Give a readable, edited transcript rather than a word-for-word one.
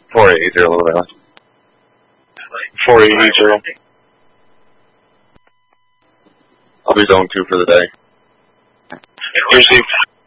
4880. 4880. I'll be zone 2 for the day. Received.